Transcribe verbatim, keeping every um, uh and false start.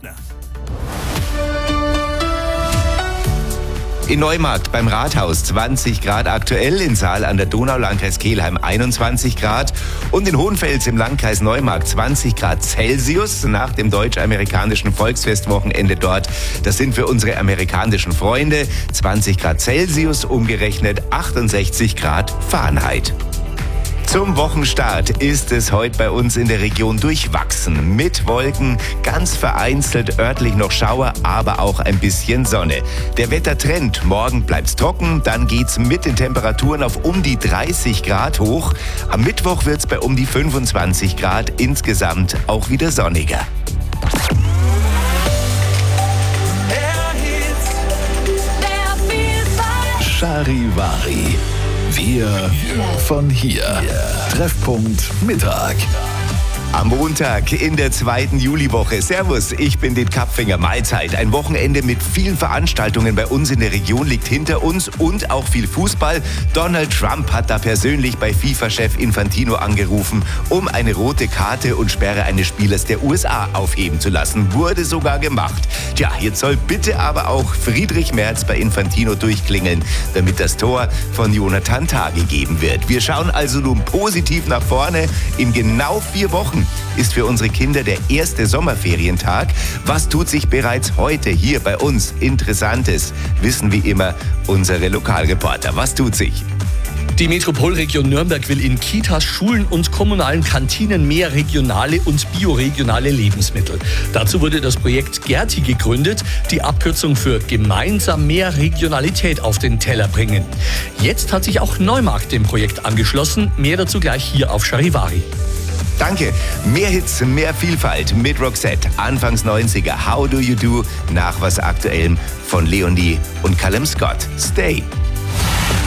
Partner. In Neumarkt beim Rathaus zwanzig Grad aktuell, in Saal an der Donau, Landkreis Kelheim einundzwanzig Grad und in Hohenfels im Landkreis Neumarkt zwanzig Grad Celsius nach dem deutsch-amerikanischen Volksfestwochenende dort. Das sind für unsere amerikanischen Freunde zwanzig Grad Celsius, umgerechnet achtundsechzig Grad Fahrenheit. Zum Wochenstart ist es heute bei uns in der Region durchwachsen. Mit Wolken, ganz vereinzelt örtlich noch Schauer, aber auch ein bisschen Sonne. Der Wettertrend, morgen bleibt's trocken, dann geht's mit den Temperaturen auf um die dreißig Grad hoch. Am Mittwoch wird's bei um die fünfundzwanzig Grad, insgesamt auch wieder sonniger. Charivari. Wir von hier. Treffpunkt Mittag. Am Montag in der zweiten Juliwoche. Servus, ich bin den Kapfinger. Mahlzeit. Ein Wochenende mit vielen Veranstaltungen bei uns in der Region liegt hinter uns und auch viel Fußball. Donald Trump hat da persönlich bei FIFA-Chef Infantino angerufen, um eine rote Karte und Sperre eines Spielers der U S A aufheben zu lassen. Wurde sogar gemacht. Tja, jetzt soll bitte aber auch Friedrich Merz bei Infantino durchklingeln, damit das Tor von Jonathan Tah gegeben wird. Wir schauen also nun positiv nach vorne. In genau vier Wochen ist für unsere Kinder der erste Sommerferientag. Was tut sich bereits heute hier bei uns Interessantes? Wissen wie immer unsere Lokalreporter. Was tut sich? Die Metropolregion Nürnberg will in Kitas, Schulen und kommunalen Kantinen mehr regionale und bioregionale Lebensmittel. Dazu wurde das Projekt Gerti gegründet, die Abkürzung für gemeinsam mehr Regionalität auf den Teller bringen. Jetzt hat sich auch Neumarkt dem Projekt angeschlossen. Mehr dazu gleich hier auf Charivari. Danke. Mehr Hits, mehr Vielfalt mit Roxette. Anfangs neunziger. How Do You Do? Nach was Aktuellem von Leonie und Callum Scott. Stay.